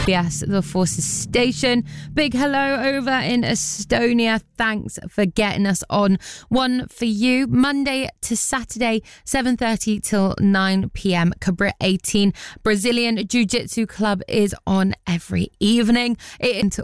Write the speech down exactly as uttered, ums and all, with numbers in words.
Yes, the Forces Station. Big hello over in Estonia. Thanks for getting us on. One for you, Monday to Saturday, seven thirty till nine p.m. Cabrit eighteen Brazilian Jiu-Jitsu Club is on every evening. It into